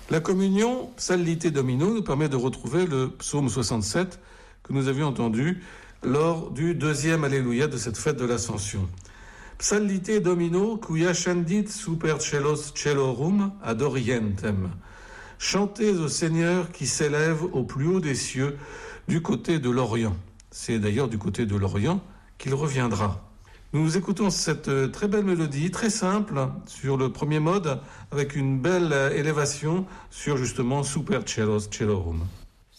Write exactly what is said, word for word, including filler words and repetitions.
La communion, Psalite Domino, nous permet de retrouver le psaume soixante-sept que nous avions entendu lors du deuxième Alléluia de cette fête de l'Ascension. Psalite Domino, cuia scendit super celos celorum ad orientem. Chantez au Seigneur qui s'élève au plus haut des cieux du côté de l'Orient. C'est d'ailleurs du côté de l'Orient qu'il reviendra. Nous écoutons cette très belle mélodie, très simple, sur le premier mode, avec une belle élévation sur justement Super Celos Celorum.